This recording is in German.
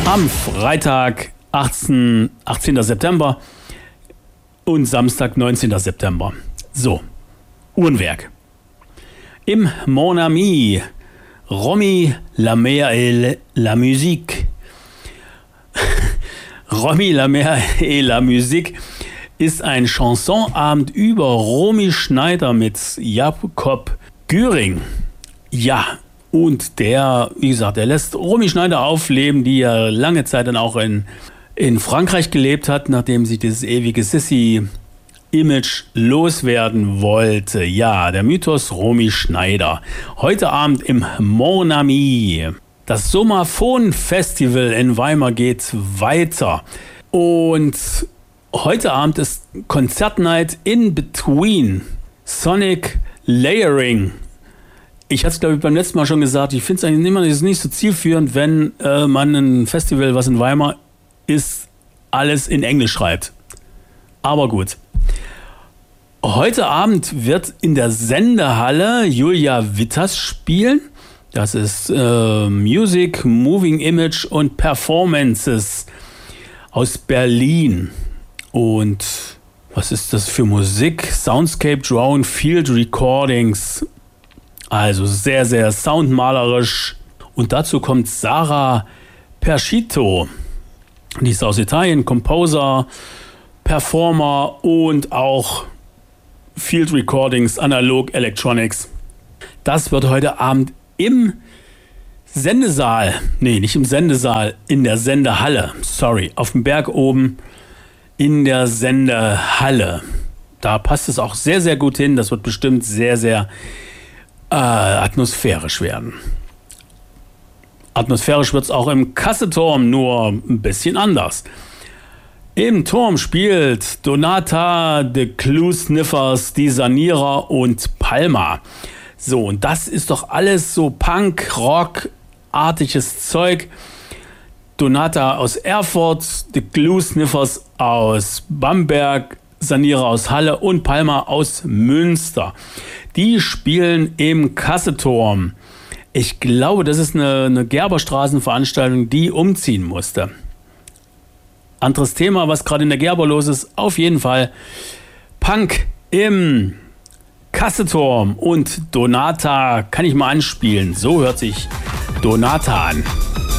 Am Freitag 18. September und Samstag 19. September. So, Uhrenwerk. Im Mon Ami, Romy la mer et la musique. Romy la mer et la musique ist ein Chansonabend über Romy Schneider mit Jakob Güring. Ja, und der, wie gesagt, der lässt Romy Schneider aufleben, die ja lange Zeit dann auch in Frankreich gelebt hat, nachdem sie dieses ewige Sissy-Image loswerden wollte. Ja, der Mythos Romy Schneider. Heute Abend im Mon Ami. Das Sommerphon Festival in Weimar geht weiter. Und heute Abend ist Konzertnight in Between. Sonic Layering. Ich hatte es, glaube ich, beim letzten Mal schon gesagt, ich finde es eigentlich immer nicht so zielführend, wenn man ein Festival, was in Weimar ist, alles in Englisch schreibt. Aber gut. Heute Abend wird in der Sendehalle Julia Witters spielen. Das ist Music, Moving Image und Performances aus Berlin. Und was ist das für Musik? Soundscape, Drone, Field Recordings. Also sehr, sehr soundmalerisch. Und dazu kommt Sarah Perschito. Die ist aus Italien, Composer, Performer und auch Field Recordings, Analog Electronics. Das wird heute Abend im Sendesaal, nee, nicht im Sendesaal, in der Sendehalle, auf dem Berg oben in der Sendehalle. Da passt es auch sehr, sehr gut hin. Das wird bestimmt sehr, sehr atmosphärisch werden. Atmosphärisch wird es auch im Kasseturm, nur ein bisschen anders. Im Turm spielt Donata, The Clue Sniffers, Die Sanierer und Palma. So, und das ist doch alles so Punk-Rock-artiges Zeug. Donata aus Erfurt, The Clue Sniffers aus Bamberg, Sanierer aus Halle und Palma aus Münster. Die spielen im Kasseturm. Ich glaube, das ist eine Gerberstraßenveranstaltung, die umziehen musste. Anderes Thema, was gerade in der Gerber los ist, auf jeden Fall Punk im Kasseturm und Donata kann ich mal anspielen. So hört sich Donata an.